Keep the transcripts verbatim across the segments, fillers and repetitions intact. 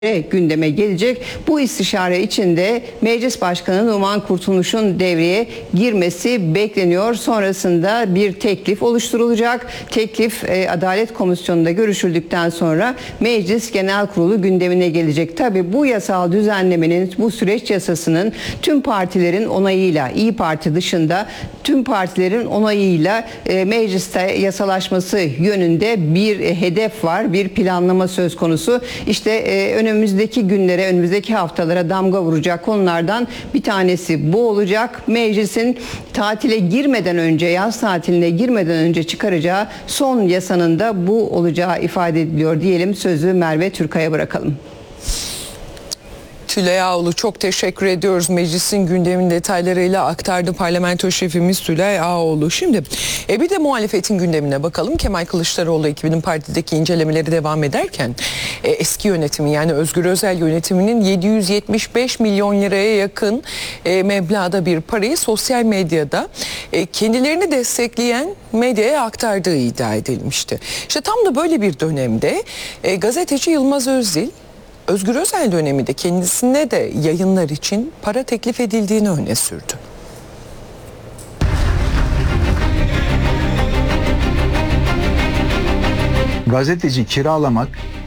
gündeme gelecek. Bu istişare içinde Meclis Başkanı Numan Kurtulmuş'un devreye girmesi bekleniyor. Sonrasında bir teklif oluşturulacak. Teklif e, Adalet Komisyonu'nda görüşüldükten sonra Meclis Genel Kurulu gündemine gelecek. Tabii bu yasal düzenlemenin, bu süreç yasasının tüm partilerin onayıyla, İYİ Parti dışında tüm partilerin onayıyla e, mecliste yasalaşması yönünde bir e, hedef var, bir planlama söz konusu. İşte e, önümüzdeki günlere, önümüzdeki haftalara damga vuracak konulardan bir tanesi bu olacak. Meclisin tatile girmeden önce, yaz tatiline girmeden önce çıkaracağı son yasanın da bu olacağı ifade ediliyor diyelim. Sözü Merve Türkay'a bırakalım. Tülay Ağoğlu, çok teşekkür ediyoruz. Meclisin gündemin detaylarıyla aktardı parlamento şefimiz Tülay Ağoğlu. Şimdi e bir de muhalefetin gündemine bakalım. Kemal Kılıçdaroğlu ekibinin partideki incelemeleri devam ederken e, eski yönetimi, yani Özgür Özel yönetiminin yedi yüz yetmiş beş milyon liraya yakın e, meblağda bir parayı sosyal medyada e, kendilerini destekleyen medyaya aktardığı iddia edilmişti. İşte tam da böyle bir dönemde e, gazeteci Yılmaz Özdil, Özgür Özel döneminde kendisine de yayınlar için para teklif edildiğini öne sürdü. Gazeteci kiralamak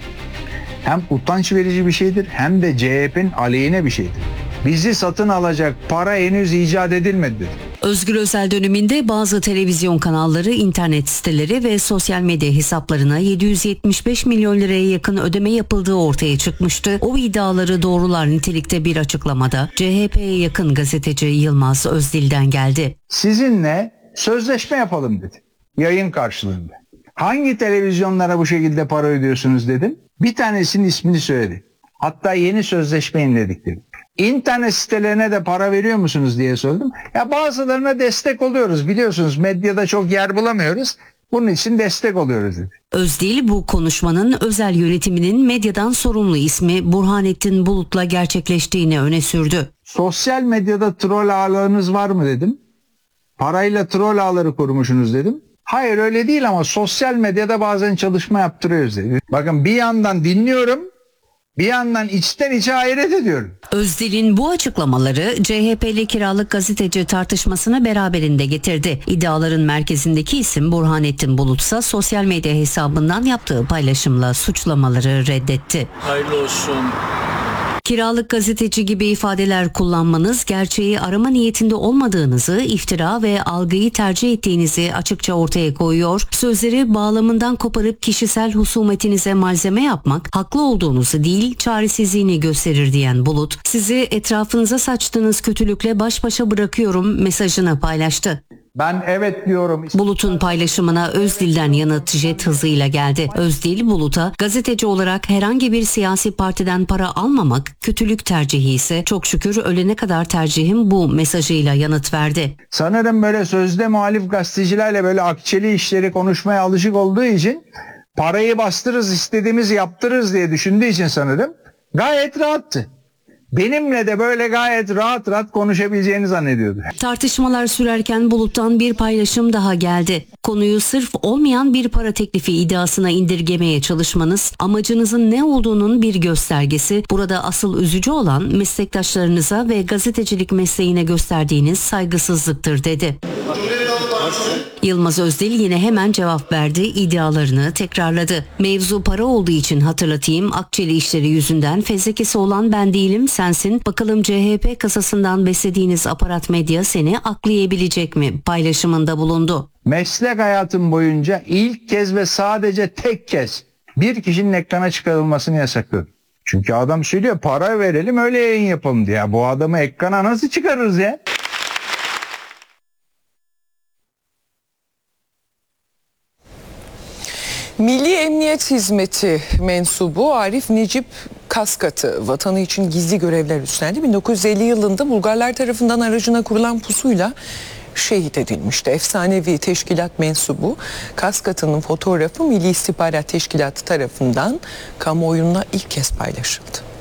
hem utanç verici bir şeydir hem de C H P'nin aleyhine bir şeydir. Bizi satın alacak para henüz icat edilmedi. Özgür Özel döneminde bazı televizyon kanalları, internet siteleri ve sosyal medya hesaplarına yedi yüz yetmiş beş milyon liraya yakın ödeme yapıldığı ortaya çıkmıştı. O iddiaları doğrular nitelikte bir açıklamada C H P'ye yakın gazeteci Yılmaz Özdil'den geldi. Sizinle sözleşme yapalım dedi. Yayın karşılığında. Hangi televizyonlara bu şekilde para ödüyorsunuz dedim. Bir tanesinin ismini söyledi. Hatta yeni sözleşme imledik dedi. İnternet sitelerine de para veriyor musunuz diye sordum. Ya bazılarına destek oluyoruz, biliyorsunuz medyada çok yer bulamıyoruz. Bunun için destek oluyoruz dedi. Özdil bu konuşmanın Özel yönetiminin medyadan sorumlu ismi Burhanettin Bulut'la gerçekleştiğini öne sürdü. Sosyal medyada troll ağlarınız var mı dedim. Parayla troll ağları kurmuşsunuz dedim. Hayır öyle değil ama sosyal medyada bazen çalışma yaptırıyoruz dedi. Bakın bir yandan dinliyorum, bir yandan içten içe hayret ediyorum. Özdil'in bu açıklamaları C H P'li kiralık gazeteci tartışmasını beraberinde getirdi. İddiaların merkezindeki isim Burhanettin Bulutsa sosyal medya hesabından yaptığı paylaşımla suçlamaları reddetti. Hayırlı olsun. Kiralık gazeteci gibi ifadeler kullanmanız gerçeği arama niyetinde olmadığınızı, iftira ve algıyı tercih ettiğinizi açıkça ortaya koyuyor. Sözleri bağlamından koparıp kişisel husumetinize malzeme yapmak, haklı olduğunuzu değil, çaresizliğini gösterir diyen Bulut, sizi etrafınıza saçtığınız kötülükle baş başa bırakıyorum mesajını paylaştı. Ben evet diyorum. Bulut'un paylaşımına Özdil'den yanıt jet hızıyla geldi. Özdil, Bulut'a gazeteci olarak herhangi bir siyasi partiden para almamak kötülük tercihi ise çok şükür ölene kadar tercihim bu mesajıyla yanıt verdi. Sanırım böyle sözde muhalif gazetecilerle böyle akçeli işleri konuşmaya alışık olduğu için parayı bastırırız, istediğimizi yaptırırız diye düşündüğü için sanırım gayet rahattı. Benimle de böyle gayet rahat rahat konuşabileceğini zannediyordu. Tartışmalar sürerken Bulut'tan bir paylaşım daha geldi. Konuyu sırf olmayan bir para teklifi iddiasına indirgemeye çalışmanız amacınızın ne olduğunun bir göstergesi. Burada asıl üzücü olan meslektaşlarınıza ve gazetecilik mesleğine gösterdiğiniz saygısızlıktır dedi. Yılmaz Özdil yine hemen cevap verdi, iddialarını tekrarladı. Mevzu para olduğu için hatırlatayım, akçeli işleri yüzünden fezlekesi olan ben değilim sensin. Bakalım C H P kasasından beslediğiniz aparat medya seni aklayabilecek mi paylaşımında bulundu. Meslek hayatım boyunca ilk kez ve sadece tek kez bir kişinin ekrana çıkarılmasını yasakladım. Çünkü adam söylüyor para verelim öyle yayın yapalım diye. Bu adamı ekrana nasıl çıkarırız ya? Milli Emniyet Hizmeti mensubu Arif Necip Kaskat'ı vatanı için gizli görevler üstlendi. bin dokuz yüz elli yılında Bulgarlar tarafından aracına kurulan pusuyla şehit edilmişti. Efsanevi teşkilat mensubu Kaskat'ın fotoğrafı Milli İstihbarat Teşkilatı tarafından kamuoyuna ilk kez paylaşıldı.